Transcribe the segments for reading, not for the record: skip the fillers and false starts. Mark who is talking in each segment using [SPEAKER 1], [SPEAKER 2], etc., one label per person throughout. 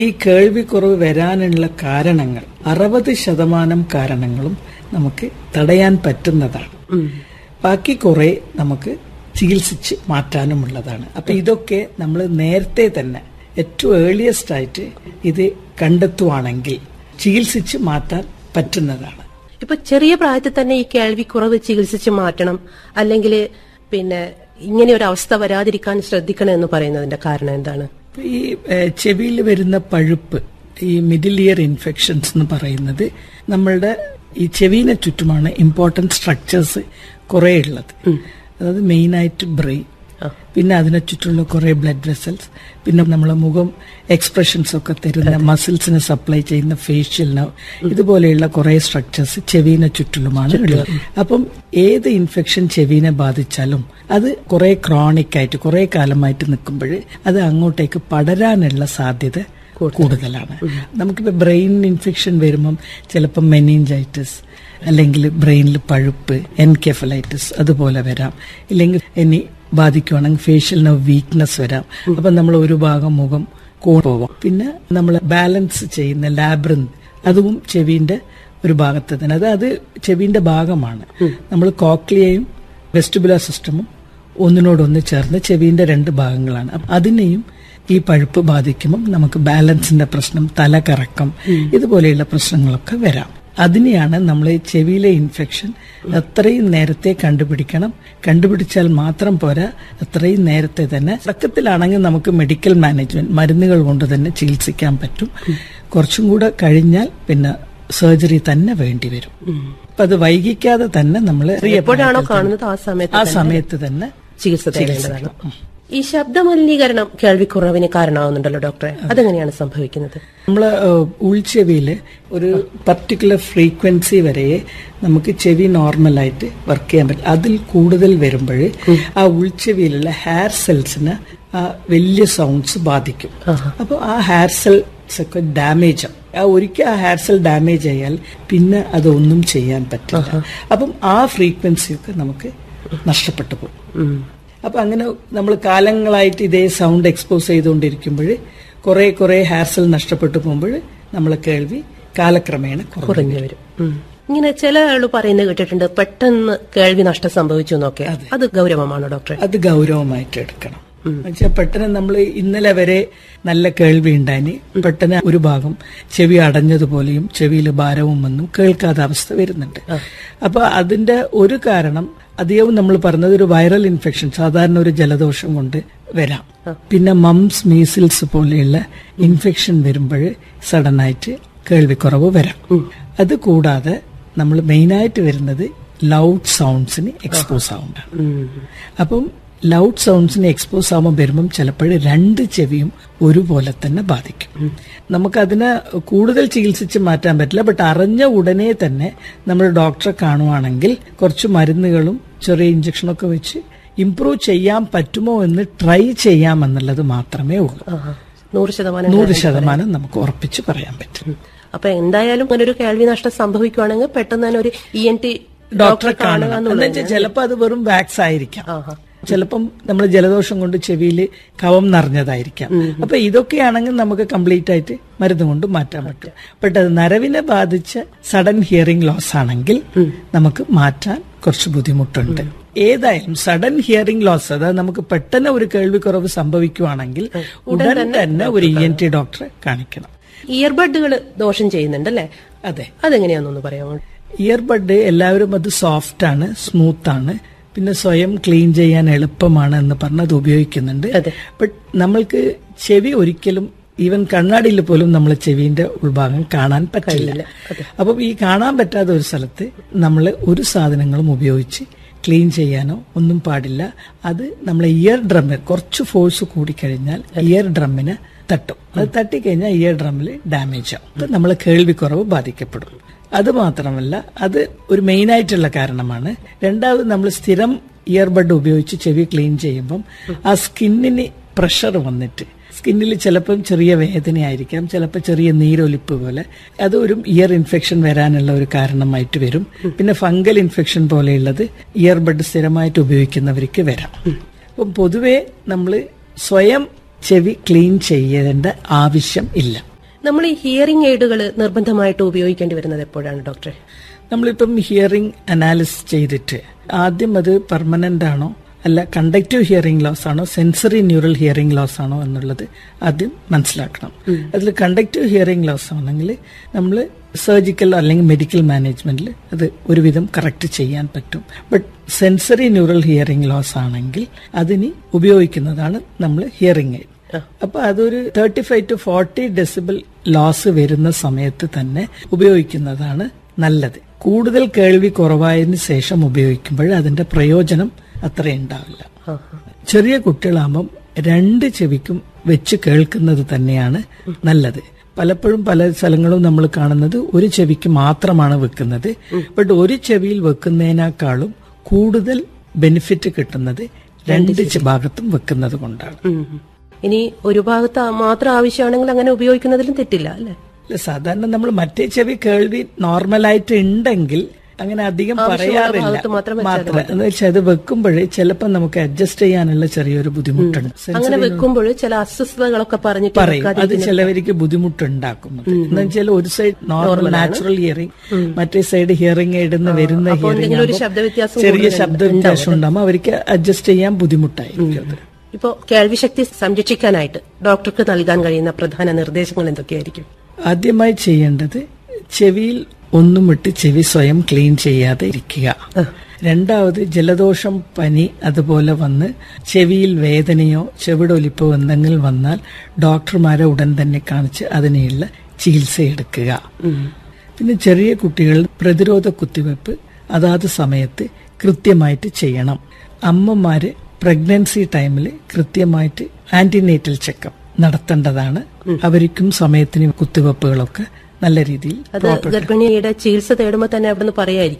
[SPEAKER 1] ഈ കേൾവിക്കുറവ് വരാനുള്ള കാരണങ്ങൾ 60% കാരണങ്ങളും നമുക്ക് തടയാൻ പറ്റുന്നതാണ്. ബാക്കി കുറെ നമുക്ക് ചികിത്സിച്ച് മാറ്റാനുമുള്ളതാണ്. അപ്പൊ ഇതൊക്കെ നമ്മൾ നേരത്തെ തന്നെ ഏറ്റവും ഏർലിയസ്റ്റ് ആയിട്ട് ഇത് കണ്ടെത്തുവാണെങ്കിൽ ചികിത്സിച്ച് മാറ്റാൻ പറ്റുന്നതാണ്.
[SPEAKER 2] ഇപ്പൊ ചെറിയ പ്രായത്തിൽ തന്നെ ഈ കേൾവിക്കുറവ് ചികിത്സിച്ച് മാറ്റണം, അല്ലെങ്കിൽ ഇങ്ങനെ ഒരു അവസ്ഥ വരാതിരിക്കാൻ ശ്രദ്ധിക്കണം എന്ന് പറയുന്നതിന്റെ കാരണം എന്താണ്?
[SPEAKER 1] ഈ ചെവിയിൽ വരുന്ന പഴുപ്പ്, ഈ മിഡിൽ ഇയർ ഇൻഫെക്ഷൻസ് എന്ന് പറയുന്നത് നമ്മളുടെ ഈ ചെവിനെ ചുറ്റുമാണ് ഇമ്പോർട്ടന്റ് സ്ട്രക്ചേഴ്സ് കുറെ ഉള്ളത്. അതായത് മെയിനായിട്ട് ബ്രെയിൻ, പിന്നെ അതിനെ ചുറ്റുള്ള കുറെ ബ്ലഡ് വെസൽസ്, പിന്നെ നമ്മളെ മുഖം എക്സ്പ്രഷൻസ് ഒക്കെ തരുന്ന മസിൽസിനെ സപ്ലൈ ചെയ്യുന്ന ഫേഷ്യൽ നർവ്, ഇതുപോലെയുള്ള കുറെ സ്ട്രക്ചേഴ്സ് ചെവിനെ ചുറ്റിലുമാണ് ഉള്ളത്. അപ്പം ഏത് ഇൻഫെക്ഷൻ ചെവിനെ ബാധിച്ചാലും അത് കുറെ ക്രോണിക് ആയിട്ട് കുറെ കാലമായിട്ട് നിൽക്കുമ്പോൾ അത് അങ്ങോട്ടേക്ക് പടരാനുള്ള സാധ്യത കൂടുതലാണ്. നമുക്കിപ്പോ ബ്രെയിൻ ഇൻഫെക്ഷൻ വരുമ്പം ചിലപ്പോൾ മെനിഞ്ചൈറ്റിസ്, അല്ലെങ്കിൽ ബ്രെയിനിൽ പഴുപ്പ്, എൻകെഫലൈറ്റിസ് അതുപോലെ വരാം. ഇല്ലെങ്കിൽ ഇനി ബാധിക്കുവാണെങ്കിൽ ഫേഷ്യൽ നർവ് വീക്ക്നെസ് വരാം. അപ്പൊ നമ്മൾ ഒരു ഭാഗം മുഖം പോവാം. പിന്നെ നമ്മൾ ബാലൻസ് ചെയ്യുന്ന ലാബ്രിന്ത്, അതും ചെവിന്റെ ഒരു ഭാഗത്ത് തന്നെ, അത് ചെവിന്റെ ഭാഗമാണ്. നമ്മൾ കോക്ലിയയും വെസ്റ്റിബുലർ സിസ്റ്റമും ഒന്നിനോടൊന്ന് ചേർന്ന് ചെവിന്റെ 2 ഭാഗങ്ങളാണ്. അതിനെയും ഈ പഴുപ്പ് ബാധിക്കുമ്പോൾ നമുക്ക് ബാലൻസിന്റെ പ്രശ്നം, തലകറക്കം, ഇതുപോലെയുള്ള പ്രശ്നങ്ങളൊക്കെ വരാം. അതിനെയാണ് നമ്മൾ ചെവിയിലെ ഇൻഫെക്ഷൻ എത്രയും നേരത്തെ കണ്ടുപിടിക്കണം. കണ്ടുപിടിച്ചാൽ മാത്രം പോരാ, എത്രയും നേരത്തെ തന്നെ. തുടക്കത്തിലാണെങ്കിൽ നമുക്ക് മെഡിക്കൽ മാനേജ്മെന്റ് മരുന്നുകൾ കൊണ്ട് തന്നെ ചികിത്സിക്കാൻ പറ്റും. കുറച്ചും കൂടെ കഴിഞ്ഞാൽ പിന്നെ സർജറി തന്നെ വേണ്ടി വരും. അപ്പൊ അത് വൈകിക്കാതെ തന്നെ നമ്മൾ
[SPEAKER 2] എപ്പോഴാണോ കാണുന്നത് ആ സമയത്ത്
[SPEAKER 1] തന്നെ
[SPEAKER 2] ചികിത്സ തേടേണ്ടതാണ്. ഈ ശബ്ദമലിനീകരണം കേൾവിക്കുറവിന് കാരണമാവുന്നുണ്ടല്ലോ ഡോക്ടറെ, അതെങ്ങനെയാണ് സംഭവിക്കുന്നത്?
[SPEAKER 1] നമ്മള് ഉൾച്ചെവിയില് ഒരു പർട്ടിക്കുലർ ഫ്രീക്വൻസി വരെ നമുക്ക് ചെവി നോർമലായിട്ട് വർക്ക് ചെയ്യാൻ പറ്റും. അതിൽ കൂടുതൽ വരുമ്പോൾ ആ ഉൾച്ചെവിയിലുള്ള ഹെയർ സെൽസിന് ആ വലിയ സൗണ്ട്സ് ബാധിക്കും. അപ്പോൾ ആ ഹെയർ സെൽസ് ഒക്കെ ഡാമേജ് ആവും. ഒരിക്കൽ ആ ഹെയർ സെൽ ഡാമേജ് ആയാൽ പിന്നെ അതൊന്നും ചെയ്യാൻ പറ്റില്ല. അപ്പം ആ ഫ്രീക്വൻസിയൊക്കെ നമുക്ക് നഷ്ടപ്പെട്ടു പോകും. അപ്പൊ അങ്ങനെ നമ്മൾ കാലങ്ങളായിട്ട് ഇതേ സൗണ്ട് എക്സ്പോസ് ചെയ്തുകൊണ്ടിരിക്കുമ്പോൾ കുറെ ഹെയർ സെൽ നഷ്ടപ്പെട്ടു പോകുമ്പോൾ നമ്മളെ കേൾവി കാലക്രമേണ കുറഞ്ഞു വരും.
[SPEAKER 2] ഇങ്ങനെ ചില ആള് പറയുന്നത് കേട്ടിട്ടുണ്ട്, പെട്ടെന്ന് കേൾവി നഷ്ടം സംഭവിച്ചു എന്നൊക്കെ. അത് ഗൗരവമാണോ ഡോക്ടറെ?
[SPEAKER 1] അത് ഗൗരവമായിട്ട് എടുക്കണം. പെട്ടെന്ന് നമ്മൾ ഇന്നലെ വരെ നല്ല കേൾവി ഉണ്ടായി, പെട്ടെന്ന് ഒരു ഭാഗം ചെവി അടഞ്ഞതുപോലെയും ചെവിയിൽ ഭാരവും വന്നും കേൾക്കാത്ത അവസ്ഥ വരുന്നുണ്ട്. അപ്പൊ അതിന്റെ ഒരു കാരണം അധികവും നമ്മൾ പറഞ്ഞത് ഒരു വൈറൽ ഇൻഫെക്ഷൻ, സാധാരണ ഒരു ജലദോഷം കൊണ്ട് വരാം. പിന്നെ മംസ്, മീസിൽസ് പോലെയുള്ള ഇൻഫെക്ഷൻ വരുമ്പോൾ സഡനായിട്ട് കേൾവിക്കുറവ് വരാം. അത് കൂടാതെ നമ്മൾ മെയിനായിട്ട് വരുന്നത് ലൗഡ് സൗണ്ട്സിന് എക്സ്പോസ് ആവുന്നതാണ്. അപ്പം ലൗഡ് സൗണ്ട്സിന് എക്സ്പോസ് ആവുമ്പോൾ വരുമ്പം ചിലപ്പോൾ 2 ചെവിയും ഒരുപോലെ തന്നെ ബാധിക്കും. നമുക്കതിനെ കൂടുതൽ ചികിത്സിച്ച് മാറ്റാൻ പറ്റില്ല. ബട്ട് അറിഞ്ഞ ഉടനെ തന്നെ നമ്മൾ ഡോക്ടറെ കാണുവാണെങ്കിൽ കുറച്ച് മരുന്നുകളും ചെറിയ ഇഞ്ചക്ഷനൊക്കെ വെച്ച് ഇംപ്രൂവ് ചെയ്യാൻ പറ്റുമോ എന്ന് ട്രൈ ചെയ്യാമെന്നുള്ളത് മാത്രമേ ഉള്ളൂ. 100% നമുക്ക് ഉറപ്പിച്ച് പറയാൻ പറ്റും.
[SPEAKER 2] അപ്പൊ എന്തായാലും ഒരു കേൾവി നഷ്ടം സംഭവിക്കുവാണെങ്കിൽ പെട്ടെന്ന് തന്നെ ഒരു ENT
[SPEAKER 1] ഡോക്ടറെ കാണുക. ചിലപ്പോൾ അത് വെറും വാക്സ് ആയിരിക്കാം, ചിലപ്പം നമ്മൾ ജലദോഷം കൊണ്ട് ചെവിയിൽ കവം നിറഞ്ഞതായിരിക്കാം. അപ്പൊ ഇതൊക്കെയാണെങ്കിൽ നമുക്ക് കംപ്ലീറ്റ് ആയിട്ട് മരുന്ന് കൊണ്ട് മാറ്റാൻ പറ്റും. ബട്ട് അത് നരവിനെ ബാധിച്ച സഡൻ ഹിയറിംഗ് ലോസ് ആണെങ്കിൽ നമുക്ക് മാറ്റാൻ കുറച്ച് ബുദ്ധിമുട്ടുണ്ട്. ഏതായാലും സഡൻ ഹിയറിംഗ് ലോസ്, അതായത് നമുക്ക് പെട്ടെന്ന് ഒരു കേൾവിക്കുറവ് സംഭവിക്കുവാണെങ്കിൽ ഉടൻ തന്നെ ഒരു ENT ഡോക്ടറെ കാണിക്കണം.
[SPEAKER 2] ഇയർബഡുകൾ ദോഷം ചെയ്യുന്നുണ്ടല്ലേ?
[SPEAKER 1] അതെ.
[SPEAKER 2] അതെങ്ങനെയാണെന്നൊന്ന് പറയാമോ?
[SPEAKER 1] ഇയർബഡ് എല്ലാവരും അത് സോഫ്റ്റ് ആണ്, സ്മൂത്ത് ആണ്, പിന്നെ സ്വയം ക്ലീൻ ചെയ്യാൻ എളുപ്പമാണ് എന്ന് പറഞ്ഞ് അത് ഉപയോഗിക്കുന്നുണ്ട്. ബട്ട് നമ്മൾക്ക് ചെവി ഒരിക്കലും, ഈവൻ കണ്ണാടിയിൽ പോലും നമ്മളെ ചെവിന്റെ ഉൾഭാഗം കാണാൻ പറ്റില്ല. അപ്പം ഈ കാണാൻ പറ്റാത്ത ഒരു സ്ഥലത്ത് നമ്മൾ ഒരു സാധനങ്ങളും ഉപയോഗിച്ച് ക്ലീൻ ചെയ്യാനോ ഒന്നും പാടില്ല. അത് നമ്മളെ ഇയർ ഡ്രമ്മിൽ കുറച്ച് ഫോഴ്സ് കൂടിക്കഴിഞ്ഞാൽ ഇയർ ഡ്രമ്മിന് തട്ടും. അത് തട്ടിക്കഴിഞ്ഞാൽ ഇയർ ഡ്രമ്മിൽ ഡാമേജ് ആവും. അപ്പം നമ്മളെ കേൾവിക്കുറവ് ബാധിക്കപ്പെടും. അത് മാത്രമല്ല, അത് ഒരു മെയിനായിട്ടുള്ള കാരണമാണ്. രണ്ടാമത്, നമ്മൾ സ്ഥിരം ഇയർബഡ് ഉപയോഗിച്ച് ചെവി ക്ലീൻ ചെയ്യുമ്പം ആ സ്കിന്നിന് പ്രഷർ വന്നിട്ട് സ്കിന്നിൽ ചിലപ്പം ചെറിയ വേദനയായിരിക്കാം, ചിലപ്പോൾ ചെറിയ നീരൊലിപ്പ് പോലെ, അത് ഒരു ഇയർ ഇൻഫെക്ഷൻ വരാനുള്ള ഒരു കാരണമായിട്ട് വരും. പിന്നെ ഫംഗൽ ഇൻഫെക്ഷൻ പോലെയുള്ളത് ഇയർബഡ് സ്ഥിരമായിട്ട് ഉപയോഗിക്കുന്നവർക്ക് വരാം. അപ്പം പൊതുവെ നമ്മൾ സ്വയം ചെവി ക്ലീൻ ചെയ്യേണ്ട ആവശ്യം ഇല്ല.
[SPEAKER 2] നമ്മൾ ഈ ഹിയറിംഗ് എയ്ഡുകൾ നിർബന്ധമായിട്ട് ഉപയോഗിക്കേണ്ടി വരുന്നത് എപ്പോഴാണ് ഡോക്ടറെ?
[SPEAKER 1] നമ്മളിപ്പം ഹിയറിംഗ് അനാലിസിസ് ചെയ്തിട്ട് ആദ്യം അത് പെർമനന്റ് ആണോ അല്ല കണ്ടക്റ്റീവ് ഹിയറിംഗ് ലോസ് ആണോ സെൻസറി ന്യൂറൽ ഹിയറിംഗ് ലോസ് ആണോ എന്നുള്ളത് ആദ്യം മനസ്സിലാക്കണം. അതിൽ കണ്ടക്റ്റീവ് ഹിയറിംഗ് ലോസ് ആണെങ്കിൽ നമ്മൾ സർജിക്കൽ അല്ലെങ്കിൽ മെഡിക്കൽ മാനേജ്മെന്റിൽ അത് ഒരുവിധം കറക്റ്റ് ചെയ്യാൻ പറ്റും. But sensory neural hearing loss ആണെങ്കിൽ അതിന് ഉപയോഗിക്കുന്നതാണ് നമ്മൾ ഹിയറിംഗ് എയ്ഡ്. അപ്പൊ അതൊരു 35 to 40 ഡെസിബിൾ ലോസ് വരുന്ന സമയത്ത് തന്നെ ഉപയോഗിക്കുന്നതാണ് നല്ലത്. കൂടുതൽ കേൾവി കുറവായതിനു ശേഷം ഉപയോഗിക്കുമ്പോൾ അതിന്റെ പ്രയോജനം അത്ര ഉണ്ടാവില്ല. ചെറിയ കുട്ടികളാകുമ്പം 2 ചെവിക്കും വെച്ച് കേൾക്കുന്നത് തന്നെയാണ് നല്ലത്. പലപ്പോഴും പല സ്ഥലങ്ങളും നമ്മൾ കാണുന്നത് ഒരു ചെവിക്ക് മാത്രമാണ് വെക്കുന്നത്. ബട്ട് ഒരു ചെവിയിൽ വെക്കുന്നതിനേക്കാളും കൂടുതൽ ബെനിഫിറ്റ് കിട്ടുന്നത് 2 ഭാഗത്തും വെക്കുന്നത് കൊണ്ടാണ്.
[SPEAKER 2] ഇനി ഒരു ഭാഗത്ത് മാത്രം ആവശ്യമാണെങ്കിൽ അങ്ങനെ ഉപയോഗിക്കുന്നതിലും തെറ്റില്ല അല്ലേ?
[SPEAKER 1] സാധാരണ നമ്മൾ മറ്റേ ചെവി കേൾവി നോർമലായിട്ട് ഉണ്ടെങ്കിൽ അങ്ങനെ അധികം പറയാറില്ല. മാത്രം എന്ന് വെച്ചാൽ അത് വെക്കുമ്പോഴേ ചിലപ്പോൾ നമുക്ക് അഡ്ജസ്റ്റ് ചെയ്യാനുള്ള ചെറിയൊരു ബുദ്ധിമുട്ടുണ്ട്.
[SPEAKER 2] അങ്ങനെ വെക്കുമ്പോൾ ചില അസ്വസ്ഥതകളൊക്കെ പറയും.
[SPEAKER 1] അത് ചിലവർക്ക് ബുദ്ധിമുട്ടുണ്ടാക്കുന്നത് എന്ന് വെച്ചാൽ ഒരു സൈഡ് നോർമൽ നാച്ചുറൽ ഹിയറിംഗ്, മറ്റേ സൈഡ് ഹിയറിംഗ് എയ്ഡെന്ന് വരുന്ന ഹിയറിംഗ് ചെറിയ ശബ്ദ വ്യത്യാസം ഉണ്ടാകുമ്പോൾ അവർക്ക് അഡ്ജസ്റ്റ് ചെയ്യാൻ ബുദ്ധിമുട്ടായിരിക്കും.
[SPEAKER 2] ഇപ്പോ കേൾവിശക്തി സംരക്ഷിക്കാനായിട്ട് ഡോക്ടർക്ക് നൽകാൻ കഴിയുന്ന പ്രധാന നിർദ്ദേശങ്ങൾ എന്തൊക്കെയായിരിക്കും?
[SPEAKER 1] ആദ്യമായി ചെയ്യേണ്ടത് ചെവിയിൽ ഒന്നും ഇട്ട് ചെവി സ്വയം ക്ലീൻ ചെയ്യാതെ ഇരിക്കുക. രണ്ടാമത് ജലദോഷം, പനി അതുപോലെ വന്ന് ചെവിയിൽ വേദനയോ ചെവിടൊലിപ്പോ എന്തെങ്കിലും വന്നാൽ ഡോക്ടർമാരെ ഉടൻ തന്നെ കാണിച്ച് അതിനുള്ള ചികിത്സ എടുക്കുക. പിന്നെ ചെറിയ കുട്ടികൾ പ്രതിരോധ കുത്തിവെപ്പ് അതാത് സമയത്ത് കൃത്യമായിട്ട് ചെയ്യണം. അമ്മമാര് പ്രഗ്നൻസി ടൈമിൽ കൃത്യമായിട്ട് ആന്റിനേറ്റൽ ചെക്കപ്പ് നടത്തേണ്ടതാണ്. അവർക്കും സമയത്തിന് കുത്തിവെപ്പുകളൊക്കെ നല്ല രീതിയിൽ
[SPEAKER 2] ഗർഭിണിയുടെ ചികിത്സ തേടുമ്പോൾ തന്നെ അവിടെ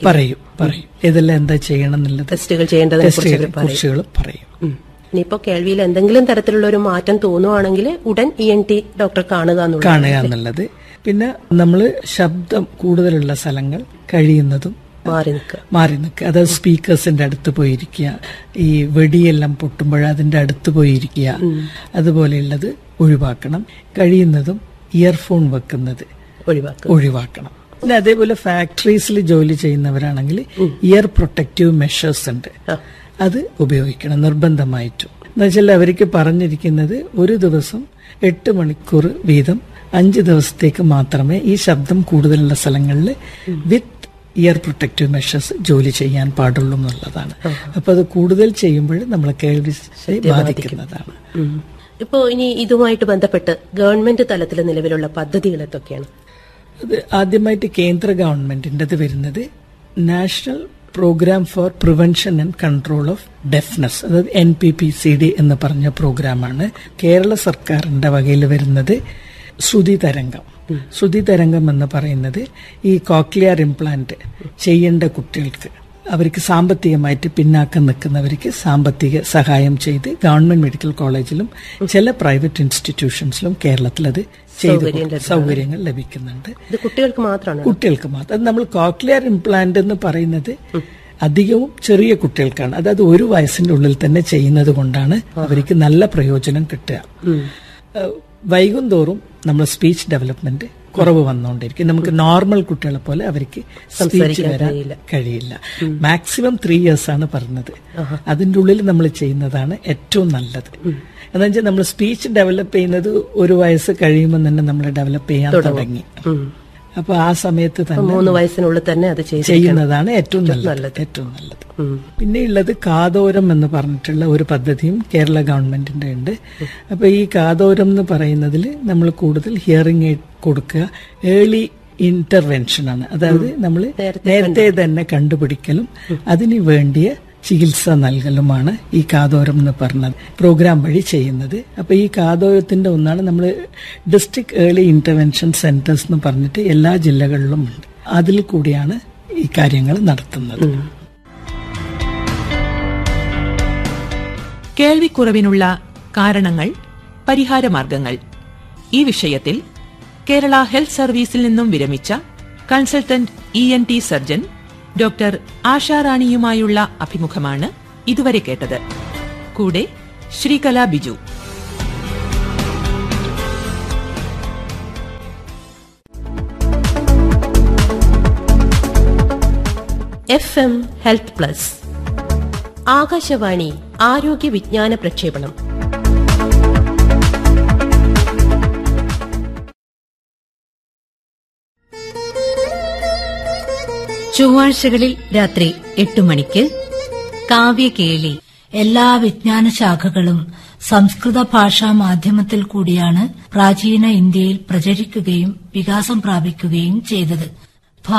[SPEAKER 1] പറയും ഇതെല്ലാം എന്താ ചെയ്യണം എന്നുള്ളത്
[SPEAKER 2] ടെസ്റ്റുകൾ ചെയ്യേണ്ടതിനെക്കുറിച്ചുകൾ
[SPEAKER 1] പറയും.
[SPEAKER 2] ഇനിയിപ്പോ കേൾവിയിൽ എന്തെങ്കിലും തരത്തിലുള്ള ഒരു മാറ്റം തോന്നുവാണെങ്കിൽ ഉടൻ ENT ഡോക്ടറെ കാണുക
[SPEAKER 1] എന്നുള്ളത്. പിന്നെ നമ്മള് ശബ്ദം കൂടുതലുള്ള സ്ഥലങ്ങൾ കഴിയുന്നതും മാറി നിൽക്കുക. അതായത് സ്പീക്കേഴ്സിന്റെ അടുത്ത് പോയിരിക്കുക, ഈ വെടിയെല്ലാം പൊട്ടുമ്പോൾ അതിന്റെ അടുത്ത് പോയിരിക്കുക, അതുപോലെയുള്ളത് ഒഴിവാക്കണം. കഴിയുന്നതും ഇയർഫോൺ വെക്കുന്നത് ഒഴിവാക്കണം. പിന്നെ അതേപോലെ ഫാക്ടറീസിൽ ജോലി ചെയ്യുന്നവരാണെങ്കിൽ ഇയർ പ്രൊട്ടക്റ്റീവ് മെഷേഴ്സ് ഉണ്ട്, അത് ഉപയോഗിക്കണം നിർബന്ധമായിട്ടും. എന്നുവെച്ചാൽ അവർക്ക് പറഞ്ഞിരിക്കുന്നത് ഒരു ദിവസം 8 മണിക്കൂർ വീതം 5 ദിവസത്തേക്ക് മാത്രമേ ഈ ശബ്ദം കൂടുതലുള്ള സ്ഥലങ്ങളിൽ വിത്ത് ഇയർ പ്രൊട്ടക്റ്റീവ് മെഷേഴ്സ് ജോലി ചെയ്യാൻ പാടുള്ളൂ എന്നുള്ളതാണ്. അപ്പൊ അത് കൂടുതൽ ചെയ്യുമ്പോൾ നമ്മളെ കേൾവി ബാധിക്കുന്നതാണ്.
[SPEAKER 2] ഇപ്പോ ഇനി ഇതുമായിട്ട് ബന്ധപ്പെട്ട് ഗവൺമെന്റ് തലത്തിൽ നിലവിലുള്ള പദ്ധതികൾ എന്തൊക്കെയാണ്?
[SPEAKER 1] അത് ആദ്യമായിട്ട് കേന്ദ്ര ഗവൺമെന്റിന്റെ വരുന്നത് national programme four prevention and control of deafness, അതായത് NPPCD എന്ന് പറഞ്ഞ പ്രോഗ്രാമാണ്. കേരള സർക്കാരിന്റെ വകയിൽ വരുന്നത് ശ്രുതി തരംഗം. ശ്രുതി തരംഗം എന്ന് പറയുന്നത് ഈ കോക്ലിയർ ഇംപ്ലാന്റ് ചെയ്യേണ്ട കുട്ടികൾക്ക് അവർക്ക് സാമ്പത്തികമായിട്ട് പിന്നാക്കം നിൽക്കുന്നവർക്ക് സാമ്പത്തിക സഹായം ചെയ്ത് ഗവൺമെന്റ് മെഡിക്കൽ കോളേജിലും ചില പ്രൈവറ്റ് ഇൻസ്റ്റിറ്റ്യൂഷൻസിലും കേരളത്തിൽ അത് സൗകര്യങ്ങൾ ലഭിക്കുന്നുണ്ട്.
[SPEAKER 2] കുട്ടികൾക്ക് മാത്രം.
[SPEAKER 1] അത് നമ്മൾ കോക്ലിയർ ഇംപ്ലാന്റ് എന്ന് പറയുന്നത് അധികവും ചെറിയ കുട്ടികൾക്കാണ്. അതായത് 1 വയസ്സിന്റെ ഉള്ളിൽ തന്നെ ചെയ്യുന്നത് കൊണ്ടാണ് അവർക്ക് നല്ല പ്രയോജനം കിട്ടുക. വൈകുന്തോറും നമ്മൾ സ്പീച്ച് ഡെവലപ്മെന്റ് കുറവ് വന്നുകൊണ്ടിരിക്കും. നമുക്ക് നോർമൽ കുട്ടികളെ പോലെ അവർക്ക് സ്പീച്ച് വരാൻ കഴിയില്ല. മാക്സിമം 3 years ആണ് പറഞ്ഞത്. അതിന്റെ ഉള്ളിൽ നമ്മൾ ചെയ്യുന്നതാണ് ഏറ്റവും നല്ലത്. എന്ന് വെച്ചാൽ നമ്മൾ സ്പീച്ച് ഡെവലപ്പ് ചെയ്യുന്നത് 1 വയസ്സ് കഴിയുമ്പോൾ തന്നെ നമ്മൾ ഡെവലപ്പ് ചെയ്യാൻ തുടങ്ങി. അപ്പൊ ആ സമയത്ത് തന്നെ
[SPEAKER 2] 3 വയസ്സിനുള്ളിൽ തന്നെ അത്
[SPEAKER 1] ചെയ്യുന്നതാണ് ഏറ്റവും നല്ലത്. പിന്നെ ഉള്ളത് കാതോരം എന്ന് പറഞ്ഞിട്ടുള്ള ഒരു പദ്ധതിയും കേരള ഗവൺമെന്റിന്റെ ഉണ്ട്. അപ്പൊ ഈ കാതോരം എന്ന് പറയുന്നതിൽ നമ്മൾ കൂടുതൽ ഹിയറിംഗ് എയ്ഡ് കൊടുക്കുക, ഏർലി ഇന്റർവെൻഷൻ ആണ്. അതായത് നമ്മൾ നേരത്തെ തന്നെ കണ്ടുപിടിക്കലും അതിന് വേണ്ടിയ ചികിത്സ നൽകലുമാണ് ഈ കാതോരം എന്ന് പറഞ്ഞ പ്രോഗ്രാം വഴി ചെയ്യുന്നത്. അപ്പൊ ഈ കാതോരത്തിന്റെ ഒന്നാണ് നമ്മൾ ഡിസ്ട്രിക്ട് ഏർലി ഇന്റർവെൻഷൻ സെന്റേഴ്സ് എന്ന് പറഞ്ഞിട്ട് എല്ലാ ജില്ലകളിലും ഉണ്ട്. അതിൽ കൂടിയാണ് ഈ കാര്യങ്ങൾ നടത്തുന്നത്.
[SPEAKER 3] കേൾവിക്കുറവിനുള്ള കാരണങ്ങൾ, പരിഹാരമാർഗങ്ങൾ, ഈ വിഷയത്തിൽ കേരള ഹെൽത്ത് സർവീസിൽ നിന്നും വിരമിച്ച കൺസൾട്ടന്റ് ENT സർജൻ ഡോക്ടർ ആശാറാണിയുമായുള്ള അഭിമുഖമാണ് ഇതുവരെ കേട്ടത്. കൂടെ Sreekala Biju.
[SPEAKER 2] FM health plus. Akashvani ആരോഗ്യ വിജ്ഞാന പ്രക്ഷേപണം.
[SPEAKER 4] ചൊവ്വാഴ്ചകളിൽ രാത്രി 8 മണിക്ക് കാവ്യകേളി.
[SPEAKER 5] എല്ലാ വിജ്ഞാന ശാഖകളും സംസ്കൃത ഭാഷാ മാധ്യമത്തിൽ കൂടിയാണ് പ്രാചീന ഇന്ത്യയിൽ പ്രചരിക്കുകയും വികാസം പ്രാപിക്കുകയും ചെയ്തത്.